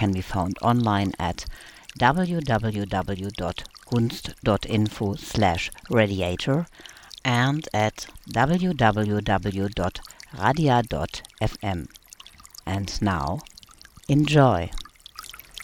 can be found online at www.gunst.info/radiator and at www.radia.fm. And now, enjoy!